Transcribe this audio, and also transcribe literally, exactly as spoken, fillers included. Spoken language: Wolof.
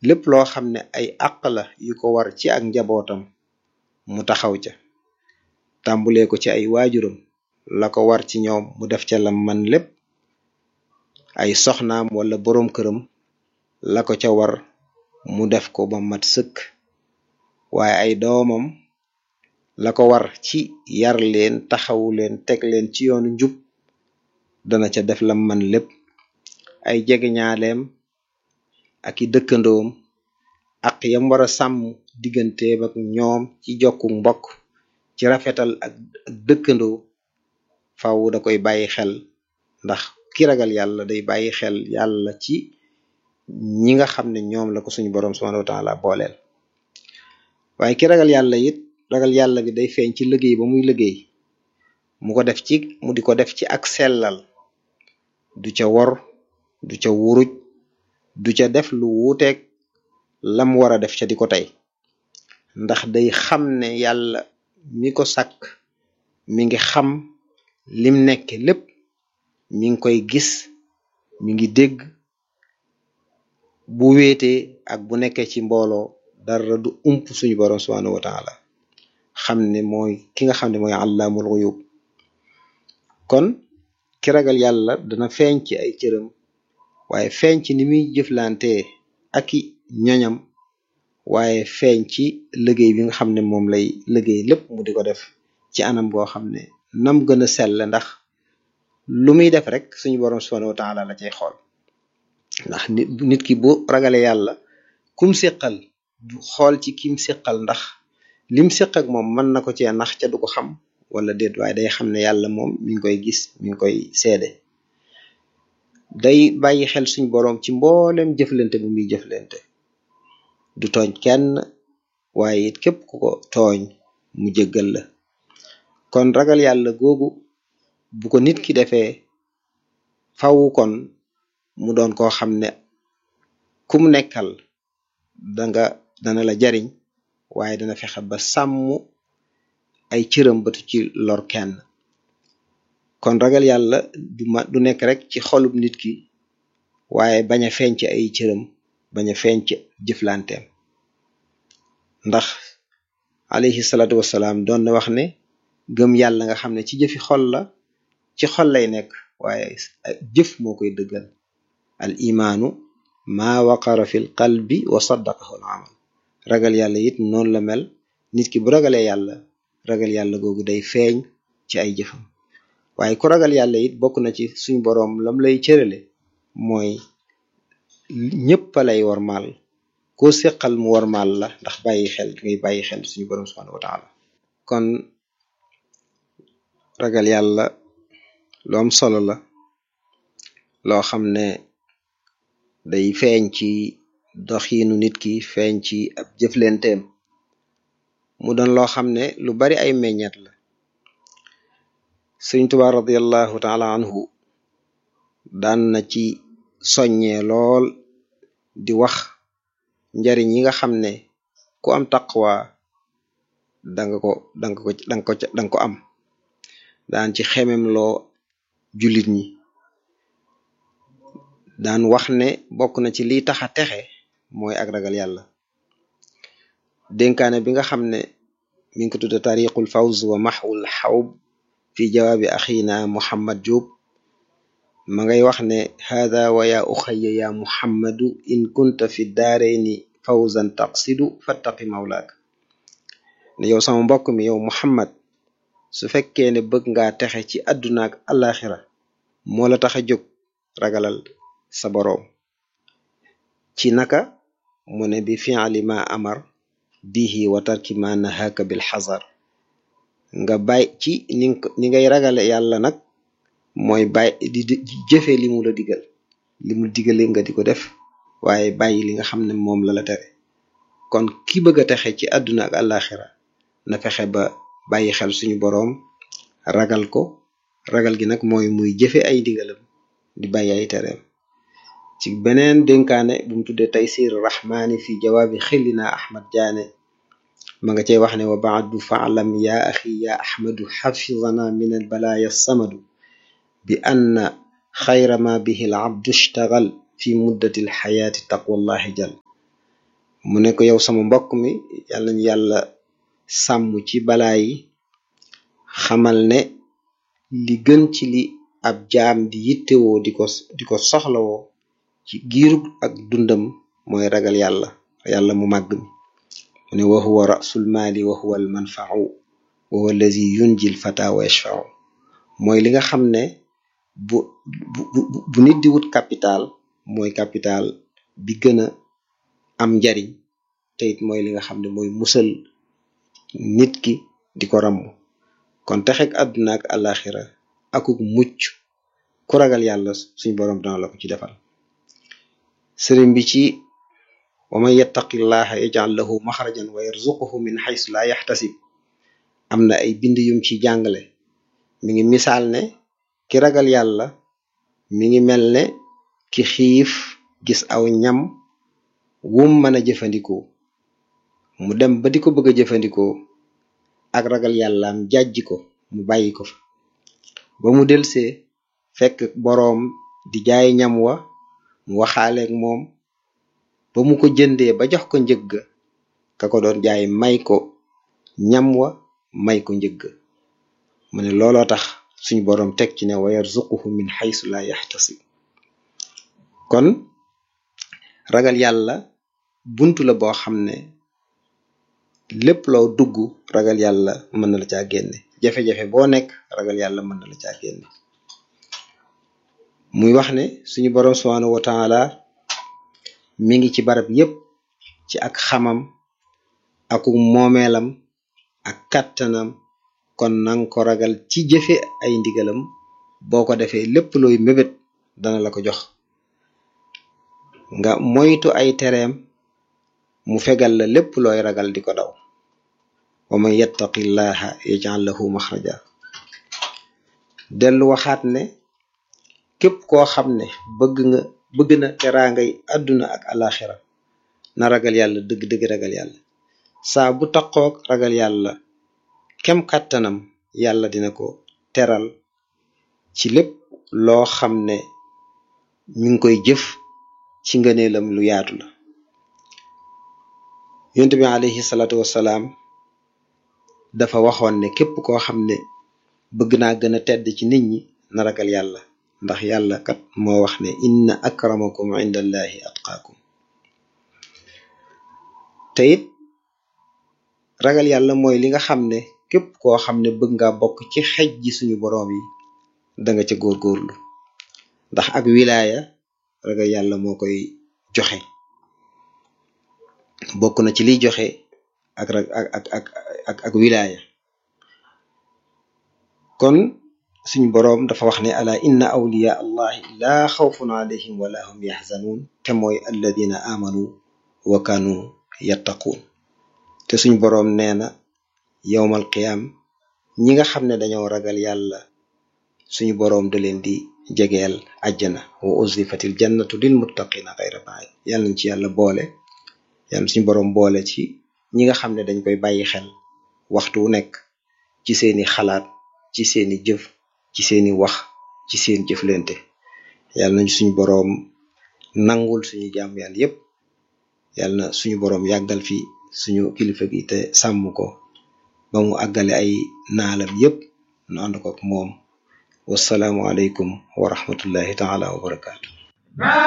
lépp loo xam ne ay àq la yu ko war ci ak njabootam mu taxaw ca tàmbulee ko ci ay waajuram la ko war ci ñoom mu def ca lam man lépp ay soxnaam wala boroom këram la ko ca war mu def ko ba mat sëkk waaye ay doomam la ko war ci yar leen taxawu leen teg leen ci yoonu njub dana ca def lam man lépp ay jegeñaaleem ak i dëkkandoom ak yam war a sàmm digganteem ak ñoom ci jokku mbokk ci rafetal ak ak dëkkandoo faaw da koy bàyyi xel ndax ki ragal yàlla day bàyyi xel yàlla ci ñi nga xam ne ñoom la ko suñu boroom subhanahu wa taala booleel waaye ki ragal yàlla it ragal yàlla gi day feeñ ci liggéey ba muy liggéey mu ko def ci mu di ko def ci ak sellal du ca wor du ca wuruj du ca def lu wuuteeg lam war a def ca di ko tey ndax day xam ne yàlla mi ko sàkk mi ngi xam lim nekk lépp mi ngi koy gis mi ngi dégg bu wéetee ak bu nekkee ci mbooloo dara du ump suñu boroom subhanahu wa taala xam ne mooy ki nga xam ne mooy allaamul ghuyub kon ki ragal yàlla dana feeñ ci ay cëram waaye feeñ ci ni muy jëflantee ak i ñoñam waaye feeñ ci liggéey bi nga xam ne moom lay liggéey lépp mu di ko def ci anam goo xam ne nam gën a sell ndax lu muy def rek suñu boroom subhanahu wa taala la cay xool ndax nit nit ki bu ragale yàlla kum séqal du xool ci kim séqal ndax lim séq ak moom mën na ko cee nax ca du ko xam wala déet waaye day xam ne yàlla moom mi ngi koy gis mi ngi koy seede day bàyyi xel suñ boroom ci mboolem jëflante bu muy jëflante du tooñ kenn waaye it képp ku ko tooñ mu jéggal la kon ragal yàlla googu bu ko nit ki defee fawu kon mu doon koo xam ne ku mu nekkal danga dana la jariñ waaye dana fexe ba sàmm ay cëram batu ci lor kenn kon ragal yàlla du ma du nekk rek ci xolub nit ki waaye bañ a feeñ ci ay cëram bañ a feeñ ci jëflanteem ndax alayhi salaatu wassalaam doon na wax ne gëm yàlla nga xam ne ci jëfi xol la ci xol lay nekk waaye jëf moo koy dëggal al imaanu maa waqara fil qalbi wa saddaqahu al amal ragal yàlla it noonu la mel nit ki bu ragalee yàlla ragal yàlla googu day feeñ ci ay jëfam waaye ku ragal yàlla it bokk na ci suñ boroom lam lay cërale mooy ñëpp lay warmaal koo séqal mu warmaal la ndax bàyyi xel ngay bàyyi xel suñu boroom subhanahu wa taala kon ragal yàlla lu am solo la loo xam ne day feeñ ci doxiinu nit ki feeñ ci ab jëflenteem mu doon loo xam ne lu bari ay meññet la Sëriñ Tuubaa radiyallahu taala anhu daan na ci soññee lool di wax njariñ yi nga xam ne ku am taqwa danga ko danga ko danga ko danga ko am daan ci xemem loo jullit ñi daan wax ne bokk na ci liy taxa texe mooy ak ragal yàlla dénkaane bi nga xam ne mi ngi ko tudde tariqul fawz wa mahwul xawb fi jawaabi axina Muhammad Diop ma ngay wax ne hada wa ya uxayya ya muhammadu in kunta fi daarayni fawzan taqsidu fattaqi mawlaak ne yow sama mbokk mi yow Muhammad su fekkee ne bëgg ngaa texe ci àdduna ak alaxira moo la tax a jóg ragalal sa boroom ci naka mu ne bi fi'li ma amar bihi wa tarki ma nahaka bil xazar nga bàyyi ci ni ni ngay ragale yàlla nag mooy bàyyi di jëfee li mu la digal li mu digale nga di ko def waaye bàyyi li nga xam ne moom la la tere kon ki bëgg a texe ci àdduna ak alaxira na fexe ba bàyyi xel suñu boroom ragal ko ragal gi nag mooy muy jëfe ay digalam di bàyyi ay tereem ci beneen dénkaane bu mu tuddee taysir rahmaani fi jawaabi xillina ahmad jaane ma nga cey wax ne wa baadu faalam ya axi ya ahmadu xafizana min al balaaya samadu bi anna xayra ma bihi al abdu ishtagal fi muddati al xayaati taqwallahi jal mu ne ko yow sama mbokk mi yàlla ñu yàlla sàmm ci balaa yi, xamal ne li gën ci li ab jaam di yittewoo di ko di ko soxlawoo ci giirug ak dundam mooy ragal yàlla yàlla mu màgg mi. mu ne wa huwa rasul maali wa huwa al manfa'u wa huwa allazi yunjil fata wa yashfa'u. mooy li nga xam ne bu bu bu nit di wut capital mooy capital bi gën a am njariñ, te it mooy li nga xam ne mooy musal nit ki di ko ramm. kon texeg àdduna ak alaxira akuk mucc ku ragal yàlla suñ boroom dana la ko ci defal. sëriñ bi ci wa man yattaqillaha yaj'al lahu maxrajan wa yarzuquhu min haythu la yahtasib am na ay bind yum ci jàngale. mi ngi misaal ne ki ragal yàlla mi ngi mel ne ki xiif gis aw ñam wum mën a jëfandikoo, mu dem ba di ko bëgg a jëfandikoo, ak ragal yàllaam jàjji ko mu bàyyi ko fa. ba mu delsee fekk boroom di jaay ñam wa, mu waxaaleeg moom ba mu ko jëndee ba jox ko njëgg, ka ko doon jaay may ko ñam wa may ko njëgg. mu ne looloo tax suñu boroom teg ci ne wa yarzuquhu min haythu la yahtasib. kon ragal yàlla buntu la boo xam ne lépp loo dugg ragal yàlla mën na la caa génne, jafe-jafe boo nekk ragal yàlla mën na la caa génne. muy wax ne suñu boroom subhanahu wa ta'ala mi ngi ci barab yépp ci ak xamam ak moomeelam ak kàttanam. kon nang ko ragal ci jëfe ay ndigalam, boo ko defee lépp looy mébét dana la ko jox. nga moytu ay tereem mu fegal la lépp looy ragal di ko daw. wa man yattaqillaha yaj'al lahu maxraja. dellu waxaat ne képp koo xam ne bëgg nga bëgg na teraangay àdduna ak alaxira na ragal yàlla dëgg-dëgg ragal yàlla. saa bu taqoog ragal yàlla kem kàttanam yàlla dina ko teral ci lépp loo xam ne mi ngi koy jëf ci ngëneelam lu yaatu la. yonent bi alayhi salaatu wassalaam dafa waxoon ne képp koo xam ne bëgg naa gën a tedd ci nit ñi na ragal yàlla, ndax yàlla kat moo wax ne inna akramakum indallahi atqaakum. te it ragal yàlla mooy li nga xam ne képp koo xam ne bëgg nga bokk ci xej ji suñu boroom yi da nga ca góorgóorlu, ndax ak wilaaya ragal yàlla moo koy joxe. bokk na ci liy joxe ak ak ak ak ak ak wilaaya. kon suñu boroom dafa wax ne ala inna awliya allahi laa xawfun alayhim wala hum yaxzanuun, te mooy alladina amanu wa kanu yattaquun. te suñu boroom nee na yowmal qiyaam ñi nga xam ne dañoo ragal yàlla suñu boroom da leen di jegeel àjjana. wa uzlifatil jannatu lil muttaqina ghayra ba'id. yàlla nañ ci yàlla boole, yàlla suñu boroom boole ci ñi nga xam ne dañ koy bàyyi xel waxtu wu nekk ci seeni xalaat, ci seeni jëf, ci seeni wax, ci seen jëflante. yàlla nañ suñu boroom nangul suñu jaam yàlla yépp. yàlla na suñu boroom yàggal fi suñu kilifa gi te sàmm ko ba mu àggale ay naalam yépp nu ànd ko ak moom. wassalaamu aleykum wa rahmatullahi taala wa barakaatu.